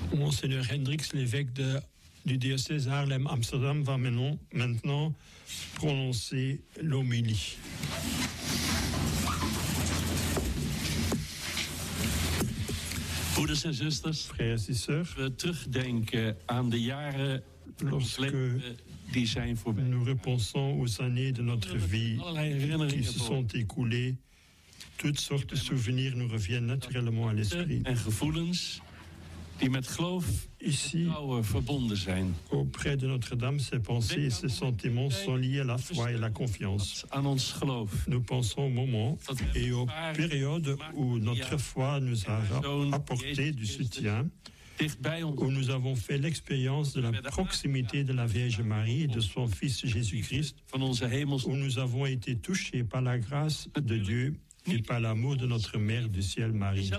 Monseigneur Hendricks, l'évêque du diocèse Haarlem-Amsterdam, va maintenant prononcer l'homélie. Broeders en zusters, frères et sœurs, we terugdenken aan de jaren die zijn voorbij. Nous repensons aux années de notre vie qui se sont écoulées. Toutes sortes de souvenirs nous reviennent naturellement à l'esprit. En gevoelens die met geloof en vertrouwen verbonden zijn. Auprès de Notre-Dame, ces pensées et ces sentiments sont liés à la foi et la confiance. Aan ons geloof. Nous pensons au moment et aux périodes où notre foi nous a apporté du soutien, où nous avons fait l'expérience de la proximité de la Vierge Marie et de son Fils Jésus-Christ, où nous avons été touchés par la grâce de Dieu et par l'amour de notre Mère du ciel, Marie.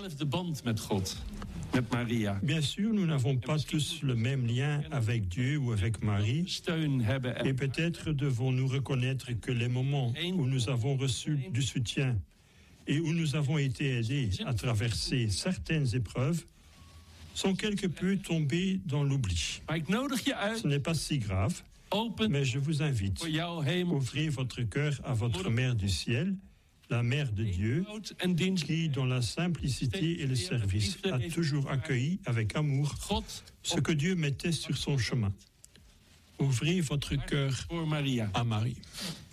Bien sûr, nous n'avons pas tous le même lien avec Dieu ou avec Marie, et peut-être devons-nous reconnaître que les moments où nous avons reçu du soutien et où nous avons été aidés à traverser certaines épreuves sont quelque peu tombés dans l'oubli. Ce n'est pas si grave, mais je vous invite à ouvrir votre cœur à votre Mère du ciel, la Mère de Dieu, qui, dans la simplicité et le service, a toujours accueilli avec amour ce que Dieu mettait sur son chemin. Ouvrez votre cœur à Marie.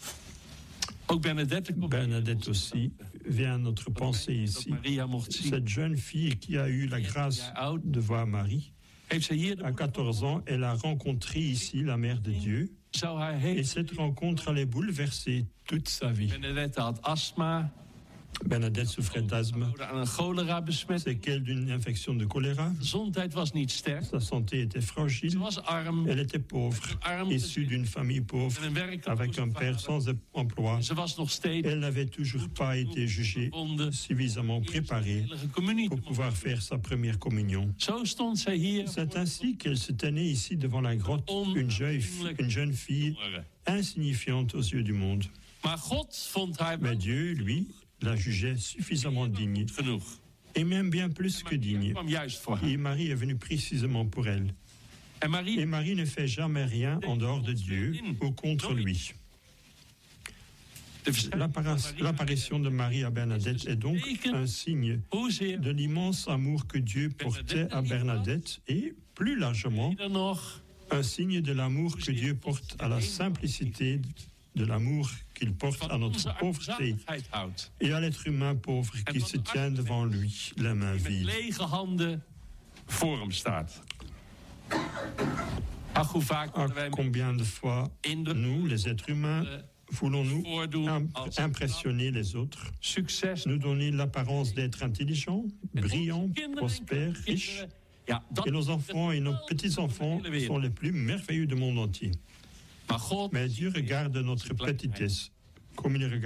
Bernadette aussi vient à notre pensée ici. Cette jeune fille qui a eu la grâce de voir Marie, à 14 ans, elle a rencontré ici la Mère de Dieu. Et cette rencontre allait bouleverser toute sa vie. Bernadette souffrait d'asthme, séquelles d'une infection de choléra. Sa santé était fragile. Elle était pauvre, issue d'une famille pauvre, avec un père sans emploi. Elle n'avait toujours pas été jugée suffisamment préparée pour pouvoir faire sa première communion. C'est ainsi qu'elle se tenait ici devant la grotte, une jeune fille insignifiante aux yeux du monde. Mais Dieu, lui, la jugeait suffisamment digne, et même bien plus que digne. Et Marie est venue précisément pour elle. Et Marie ne fait jamais rien en dehors de Dieu ou contre lui. L'apparition de Marie à Bernadette est donc un signe de l'immense amour que Dieu portait à Bernadette et, plus largement, un signe de l'amour que Dieu porte à la simplicité, de l'amour qu'il porte à notre pauvreté et à l'être humain pauvre qui se tient devant lui, les mains vides. Combien de fois nous, les êtres humains, voulons-nous impressionner les autres, nous donner l'apparence d'être intelligents, brillants, prospères, riches, et nos enfants et nos petits-enfants sont les plus merveilleux du monde entier. Mais Dieu regarde notre petitesse, comme il regarde